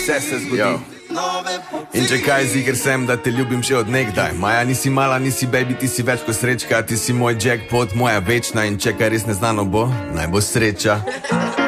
vse se zgodi. In če kaj, ziger sem, da te ljubim že od nekdaj. Maja, nisi mala, nisi baby, ti si več kot srečka. Ti si moj jackpot, moja večna. In če kaj res neznano bo, naj bo sreča.